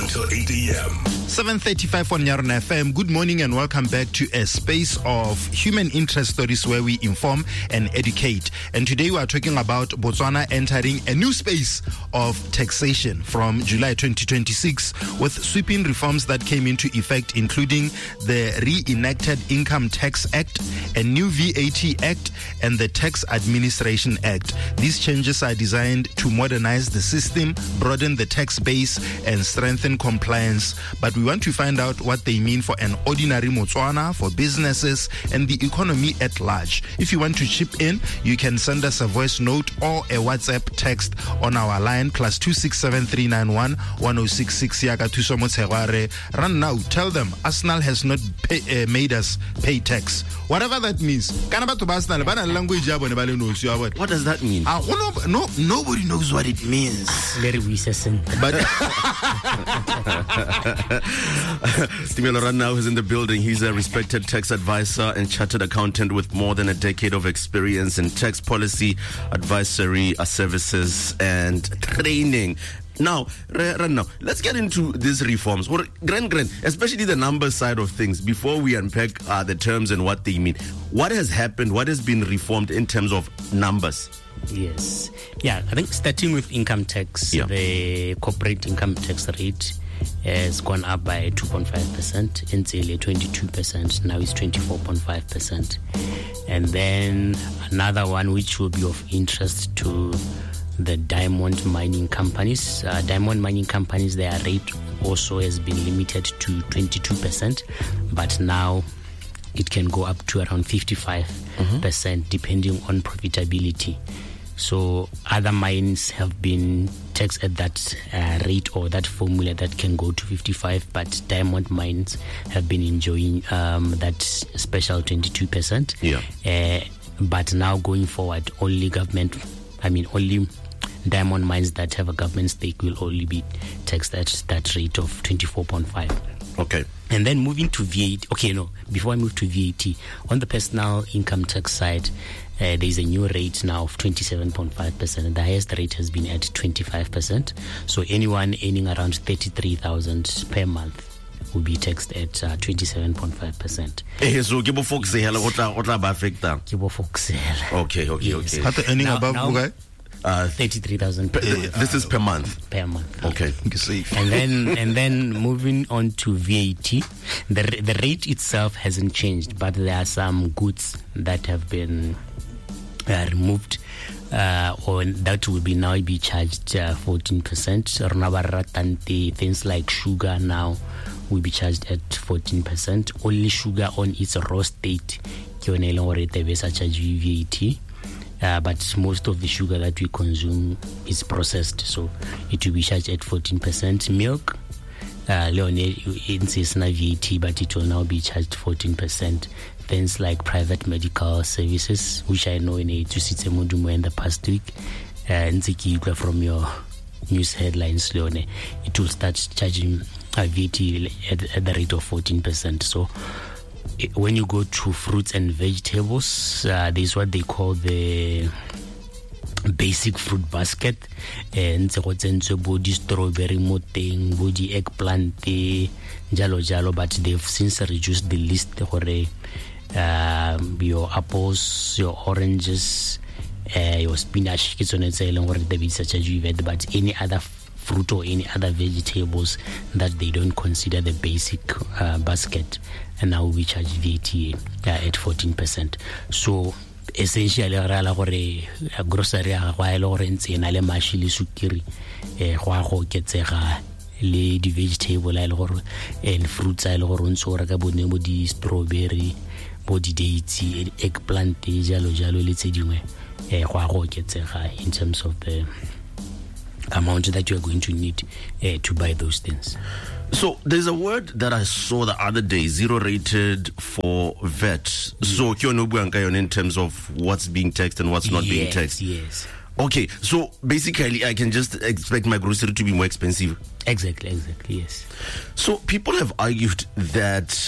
until 8 a.m. 7:35 on Yarona FM. Good morning and welcome back to a space of human interest stories where we inform and educate. And today we are talking about Botswana entering a new space of taxation from July 2026 with sweeping reforms that came into effect, including the re-enacted Income Tax Act, a new VAT Act, and the Tax Administration Act. These changes are designed to modernize the system, broaden the tax base, and strengthen compliance. But we want to find out what they mean for an ordinary Motswana, for businesses, and the economy at large. If you want to chip in, you can send us a voice note or a WhatsApp text on our line, +267 391 1066. Yaka Thuso Motshegare. Run now, tell them Arsenal has not made us pay tax. Whatever that means. What does that mean? Nobody knows what it means. Very recent. But Stephen Oran now is in the building. He's a respected tax advisor and chartered accountant with more than a decade of experience in tax policy, advisory services, and training. Now, let's get into these reforms, or especially the number side of things, before we unpack the terms and what they mean. What has happened? What has been reformed in terms of numbers? Yes. Yeah, I think starting with income tax, the corporate income tax rate has gone up by 2.5%, until 22%, now it's 24.5%. And then another one which will be of interest to the diamond mining companies. Their rate also has been limited to 22%, but now it can go up to around 55%, depending on profitability. So other mines have been taxed at that rate or that formula that can go to 55, but diamond mines have been enjoying that special 22%. But now going forward, only diamond mines that have a government stake will only be taxed at that rate of 24.5. Okay. And then moving to VAT. Before I move to VAT, on the personal income tax side, there is a new rate now of 27.5%. The highest rate has been at 25%. So anyone earning around 33,000 per month will be taxed at 27.5%. So give folks Okay. earning above 33,000 this is per month. Okay. And then moving on to VAT, the rate itself hasn't changed, but there are some goods that have been removed, or that will be now be charged 14%. Things like sugar now will be charged at 14%. Only sugar on its raw state charge VAT. But most of the sugar that we consume is processed, so it will be charged at 14%. Milk, it's not VAT, but it will now be charged 14%. Things like private medical services, which I know in the past week, from your news headlines, it will start charging VAT at the rate of 14%. So when you go to fruits and vegetables, there's what they call the basic fruit basket, and body strawberry, moteng, body eggplant, jalo, but they've since reduced the list for your apples, your oranges, your spinach, but any other fruit or any other vegetables that they don't consider the basic basket, and now we charge VAT at 14%. So essentially grocery le mashi le sukiri go ketsega le di vegetable and fruits bo di strawberry, bo di dates, eggplant, jalo le tse dingwe go ketsega in terms of the amount that you are going to need to buy those things. So there's a word that I saw the other day, zero rated for VAT. So in terms of what's being taxed and what's not being taxed. Yes. Okay, so basically I can just expect my grocery to be more expensive. Exactly, yes. So people have argued that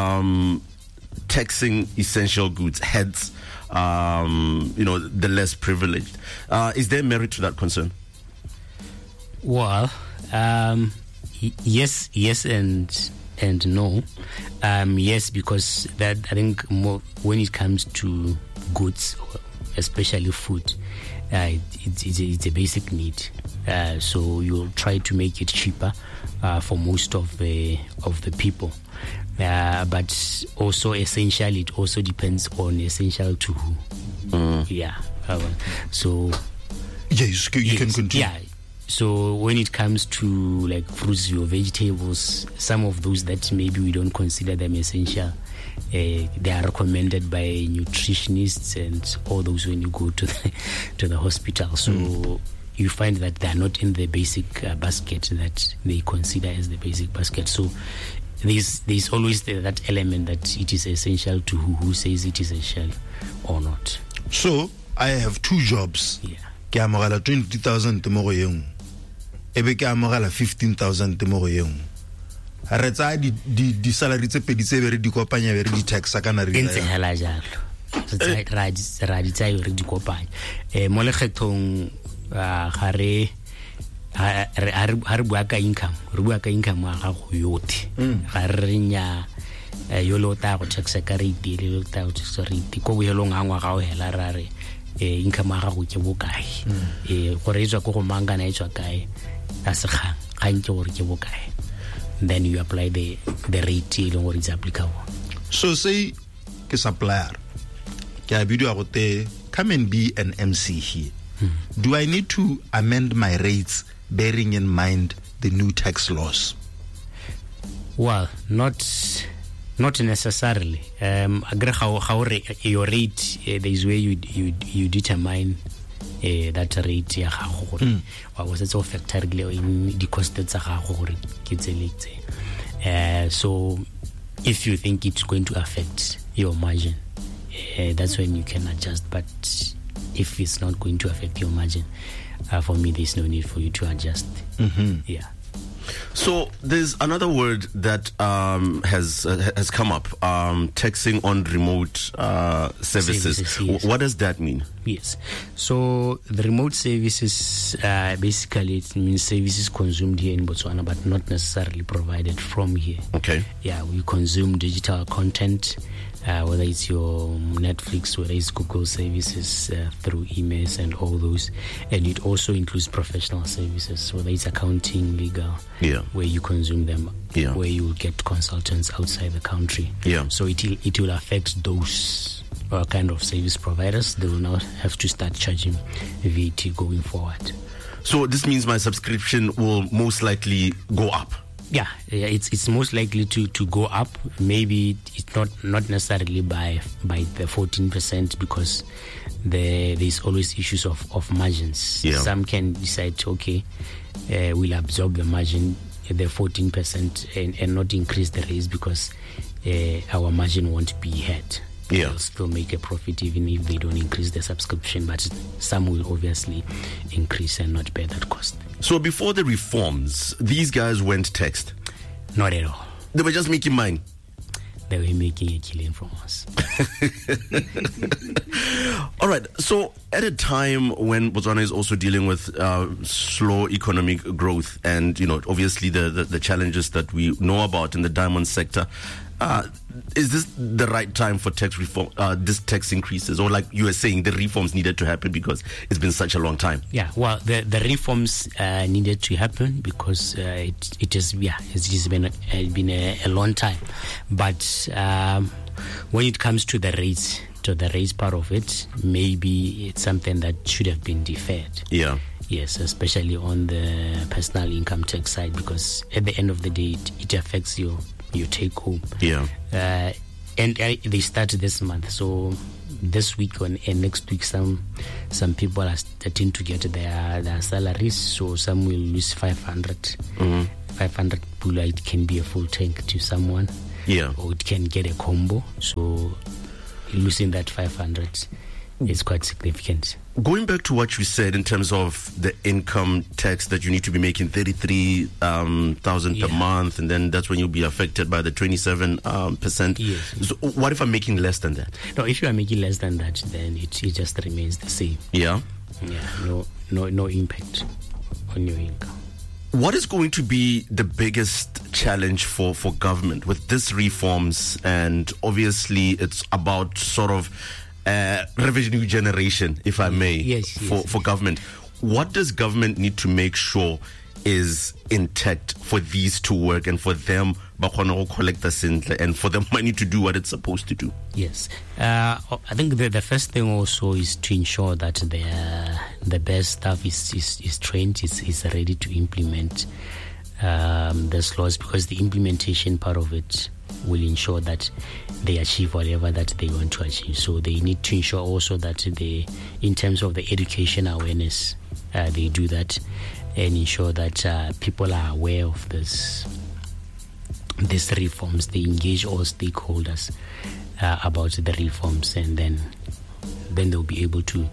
taxing essential goods heads, the less privileged. Is there merit to that concern? Well, Yes, and no. Yes, because that I think more when it comes to goods, especially food, it's a basic need. So you'll try to make it cheaper for most of the people. But also essential, it also depends on essential to who. Yeah. So yes, you can continue. Yeah. So when it comes to like fruits or vegetables, some of those that maybe we don't consider them essential, they are recommended by nutritionists and all those when you go to the hospital. So you find that they are not in the basic basket that they consider as the basic basket. So there's always that element that it is essential to who says it is essential or not. So I have two jobs. Yeah. Ke amogela 20,000 mo go yeng. Ebe ke amogela 15,000 mo go yeng. Re tsa di salary tse pedi tse be re di kopanya be re di tax kana re ntse hela jalo. Ra di tsaya re di kopanya. Mo lekgethong ga re bua ka income, re bua ka income ya gago yotlhe. Ga re nya yo lo ta go tax ka rate le lo ta go tax rate ko bohelong a ngwa ga o hela ra re income ya gago ke bokae. Gore e tswa go manga na e tswa kae a se ga nke gore ke bokae. Then you apply the rate le gore it's applicable. So say ke supplier ke a bidio go te come and be an MC here. Do I need to amend my rates bearing in mind the new tax laws? Well, not necessarily. Your rate, there is where you determine that rate ya gago. What was it so factorly in the cost tsa gago gore ke tseletse. So if you think it's going to affect your margin, that's when you can adjust. But if it's not going to affect your margin, for me, there's no need for you to adjust. Yeah. So there's another word that has come up, taxing on remote services. Yes. What does that mean? Yes. So the remote services, basically it means services consumed here in Botswana, but not necessarily provided from here. Okay. Yeah, we consume digital content, whether it's your Netflix, whether it's Google services through emails and all those. And it also includes professional services, whether it's accounting, legal, where you consume them, where you will get consultants outside the country. So it will affect those kind of service providers. They will now have to start charging VAT going forward. So this means my subscription will most likely go up. Yeah, it's most likely to go up. Maybe it's not necessarily by the 14%, because there's always issues of margins. Some can decide, okay, we'll absorb the margin, the 14%, and not increase the rates because our margin won't be hit. They'll still make a profit even if they don't increase the subscription, but some will obviously increase and not bear that cost. So before the reforms, these guys weren't taxed? Not at all. They were just making money? They were making a killing from us. All right. So at a time when Botswana is also dealing with slow economic growth and, obviously the challenges that we know about in the diamond sector, is this the right time for tax reform, this tax increases? Or like you were saying, the reforms needed to happen because it's been such a long time? Yeah, well, the reforms needed to happen because it has been a long time. But when it comes to the rates, part of it, maybe it's something that should have been deferred. Yes, especially on the personal income tax side, because at the end of the day, it affects your take home. And they start this month, so this week and next week some people are starting to get their salaries, so some will lose 500 pula. It can be a full tank to someone, or it can get a combo, so losing that 500 is quite significant. Going back to what you said in terms of the income tax, that you need to be making 33,000 per month, and then that's when you'll be affected by the 27%. So what if I'm making less than that? No, if you are making less than that, then it just remains the same. No impact on your income. What is going to be the biggest challenge for government with these reforms? And obviously, it's about sort of revenue generation, if I may, for government. What does government need to make sure is intact for these to work and for them collect the and for them money to do what it's supposed to do? Yes. I think the first thing also is to ensure that the best staff is trained, is ready to implement these laws, because the implementation part of it will ensure that they achieve whatever that they want to achieve. So they need to ensure also that in terms of the education awareness, they do that and ensure that people are aware of these reforms. They engage all stakeholders about the reforms, and then they'll be able to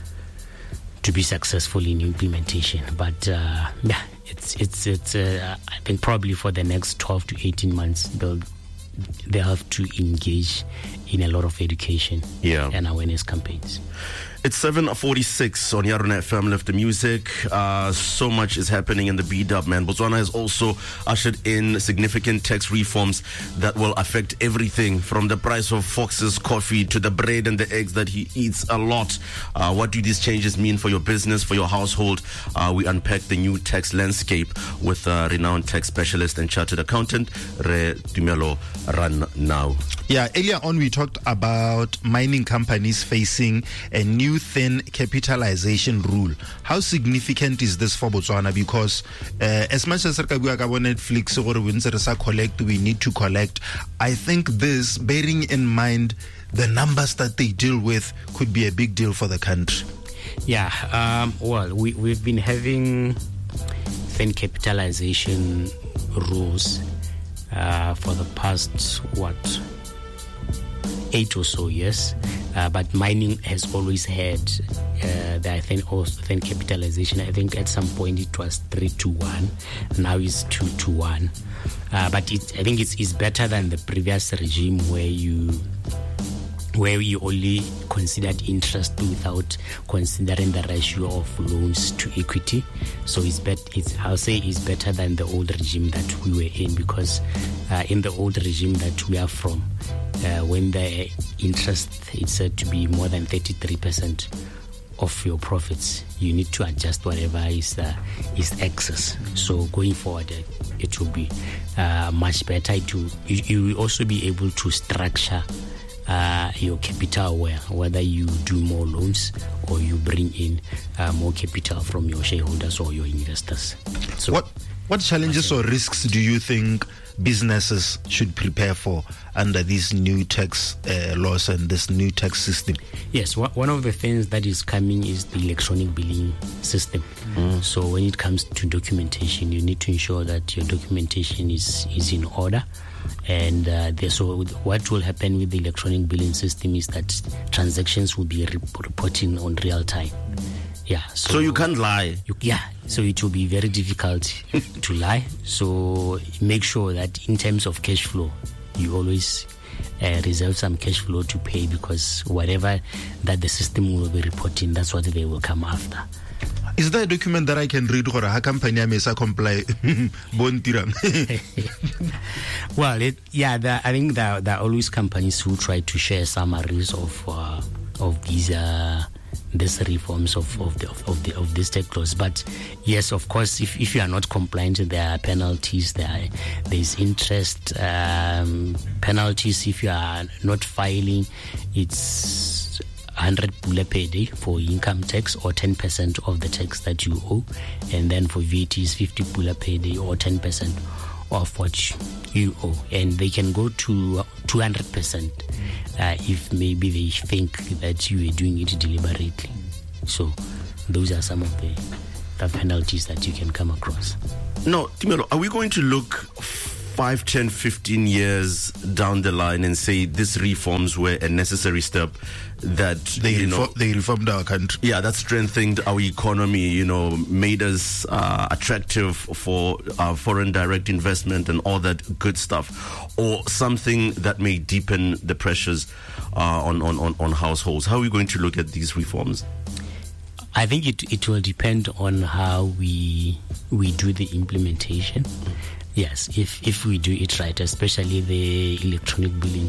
be successful in implementation. But it's I think probably for the next 12 to 18 months they have to engage in a lot of education and awareness campaigns. It's 7:46 on Yarona FM. Left the music. So much is happening in the B-Dub, man. Botswana has also ushered in significant tax reforms that will affect everything from the price of Fox's coffee to the bread and the eggs that he eats a lot. What do these changes mean for your business, for your household? We unpack the new tax landscape with renowned tax specialist and chartered accountant, Re Tumelo Run Now. Yeah, earlier on we talked about mining companies facing a new thin capitalization rule. How significant is this for Botswana? Because as much as Netflix or collect, we need to collect. I think this, bearing in mind the numbers that they deal with, could be a big deal for the country. Yeah, well, we've been having thin capitalization rules for the past 8 or so years, but mining has always had thin capitalization. I think at some point it was 3-1, now it's 2-1. But I think it's better than the previous regime where you only considered interest without considering the ratio of loans to equity. So I'll say it's better than the old regime that we were in, because in the old regime that we are from, when the interest is said to be more than 33% of your profits, you need to adjust whatever is excess. So going forward, it will be much better. You will also be able to structure your capital whether you do more loans or you bring in more capital from your shareholders or your investors. So what challenges or risks do you think businesses should prepare for under these new tax laws and this new tax system? Yes, one of the things that is coming is the electronic billing system. So when it comes to documentation, you need to ensure that your documentation is in order. And so what will happen with the electronic billing system is that transactions will be reporting on real time. Yeah. So you can't lie. So it will be very difficult to lie. So make sure that in terms of cash flow, you always reserve some cash flow to pay, because whatever that the system will be reporting, that's what they will come after. Is there a document that I can read or a company may comply? Well, I think there are always companies who try to share summaries of these reforms of these tax laws. But yes, of course, if you are not compliant, there are penalties. There's interest penalties if you are not filing. It's 100 pula per day for income tax, or 10% of the tax that you owe, and then for VAT is 50 pula per day, or 10% of what you owe, and they can go to 200% if maybe they think that you are doing it deliberately. So those are some of the penalties that you can come across. No, Tumelo, are we going to look 5, 10, 15 years down the line and say these reforms were a necessary step that they reformed our country? Yeah, that strengthened our economy, made us attractive for foreign direct investment and all that good stuff, or something that may deepen the pressures on households? How are we going to look at these reforms? I think it will depend on how we do the implementation. Yes, if we do it right, especially the electronic billing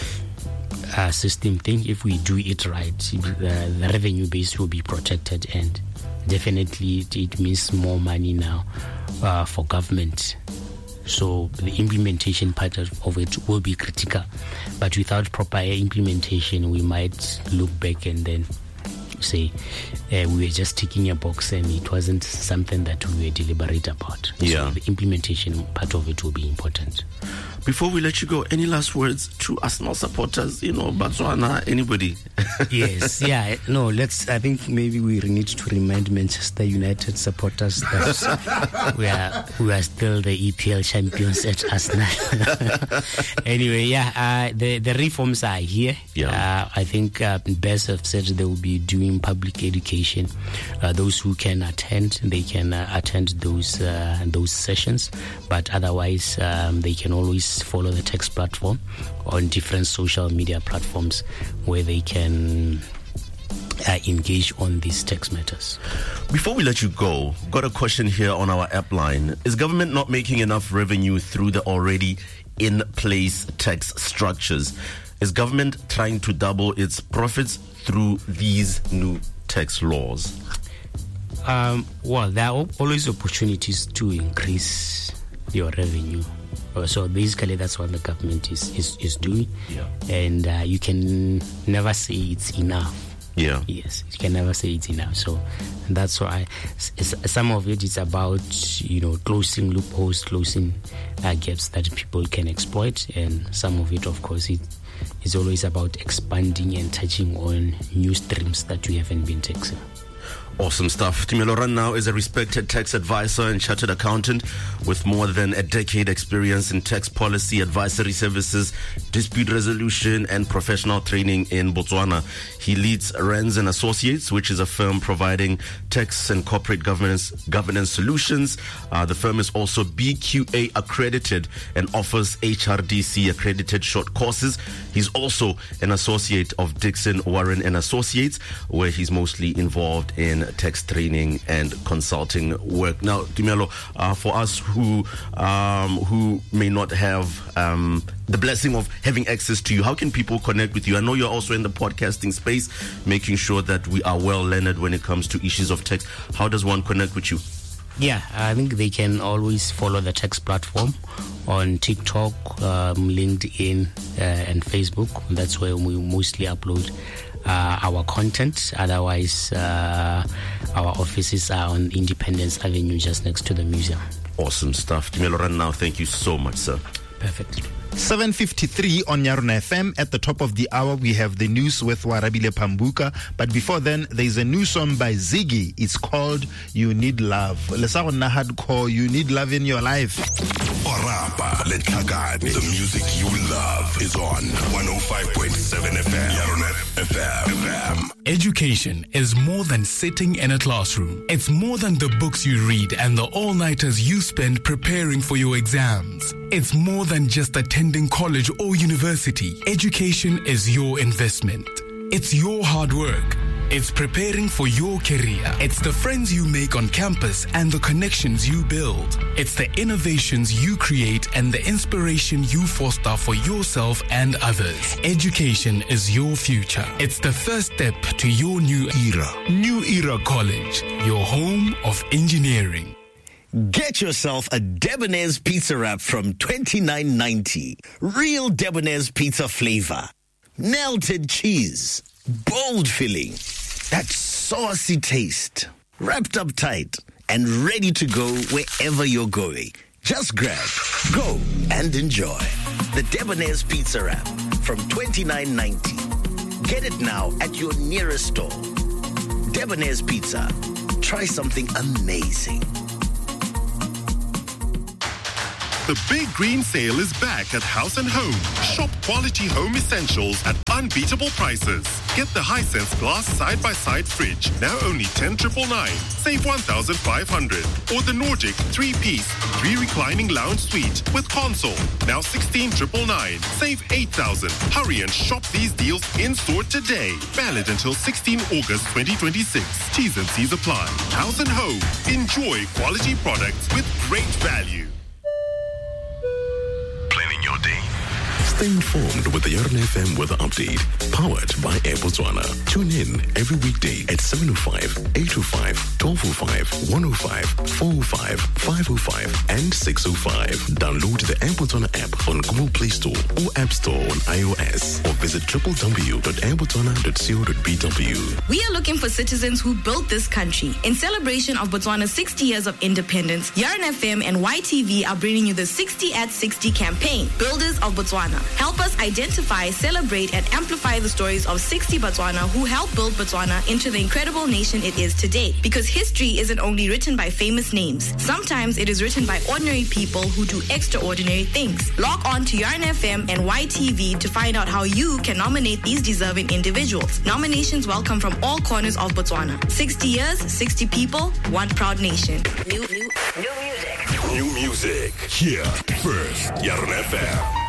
system thing, if we do it right, the revenue base will be protected, and definitely it means more money now for government. So the implementation part of it will be critical, but without proper implementation, we might look back and then say we were just ticking a box and it wasn't something that we were deliberate about. Yeah. So the implementation part of it will be important. Before we let you go, any last words to Arsenal supporters, Botswana, anybody? Yes, yeah, no, I think maybe we need to remind Manchester United supporters that we are still the EPL champions at Arsenal. Anyway, the reforms are here. Yeah. I think Bess have said they will be doing public education. Those who can attend, they can attend those sessions, but otherwise they can always follow the text platform on different social media platforms where they can engage on these text matters. Before we let you go, got a question here on our app line. Is government not making enough revenue through the already in place tax structures? Is government trying to double its profits through these new tax laws? Well, there are always opportunities to increase your revenue. So basically that's what the government is doing. Yeah. And you can never say it's enough. Yeah. Yes, you can never say it's enough. So that's why some of it is about, closing loopholes, closing gaps that people can exploit. And some of it, of course, is always about expanding and touching on new streams that we haven't been taxing. Awesome stuff. Tumelo Rannau is a respected tax advisor and chartered accountant with more than a decade experience in tax policy, advisory services, dispute resolution, and professional training in Botswana. He leads Renz & Associates, which is a firm providing tax and corporate governance solutions. The firm is also BQA accredited and offers HRDC accredited short courses. He's also an associate of Dixon Warren & Associates, where he's mostly involved in tax training and consulting work. Now, Tumelo, for us who may not have the blessing of having access to you, how can people connect with you? I know you're also in the podcasting space, making sure that we are well learned when it comes to issues of tax. How does one connect with you? Yeah, I think they can always follow the text platform on TikTok, LinkedIn, and Facebook. That's where we mostly upload our content. Otherwise, our offices are on Independence Avenue, just next to the museum. Awesome stuff. Tumelo Rannau, thank you so much, sir. Perfect. 7:53 on Nyarona FM. At the top of the hour, we have the news with Warabile Pambuka. But before then, there's a new song by Ziggy. It's called You Need Love. Let's have a hardcore. You need love in your life. Orapa Letlhakane. The music you love is on 105.7 FM. Nyarona FM. Education is more than sitting in a classroom. It's more than the books you read and the all-nighters you spend preparing for your exams. It's more than just attending college or university. Education is your investment. It's your hard work. It's preparing for your career. It's the friends you make on campus and the connections you build. It's the innovations you create and the inspiration you foster for yourself and others. Education is your future. It's the first step to your new era. New Era College, your home of engineering. Get yourself a Debonair's pizza wrap from $29.90. Real Debonair's pizza flavor. Melted cheese. Bold filling. That saucy taste. Wrapped up tight and ready to go wherever you're going. Just grab, go, and enjoy. The Debonair's pizza wrap from $29.90. Get it now at your nearest store. Debonair's Pizza. Try something amazing. The big green sale is back at House and Home. Shop quality home essentials at unbeatable prices. Get the Hisense glass side-by-side fridge, now only 10,999. Save 1,500. Or the Nordic 3-piece, 3 reclining lounge suite with console, now 16,999. Save 8,000. Hurry and shop these deals in-store today. Valid until 16 August 2026. T's and C's apply. House and Home. Enjoy quality products with great value. Planning your day. Stay informed with the Yarn FM weather update, powered by Air Botswana. Tune in every weekday at 7:05, 8:05, 12:05, 1:05, 4:05, 5:05, and 6:05. Download the Air Botswana app on Google Play Store or App Store on iOS, or visit www.airbotswana.co.bw. We are looking for citizens who built this country. In celebration of Botswana's 60 years of independence, Yarn FM and YTV are bringing you the 60 at 60 campaign. Builders of Botswana. Help us identify, celebrate, and amplify the stories of 60 Botswana who helped build Botswana into the incredible nation it is today. Because history isn't only written by famous names. Sometimes it is written by ordinary people who do extraordinary things. Log on to Yarn FM and YTV to find out how you can nominate these deserving individuals. Nominations welcome from all corners of Botswana. 60 years, 60 people, one proud nation. New music. Here first, Yarn FM.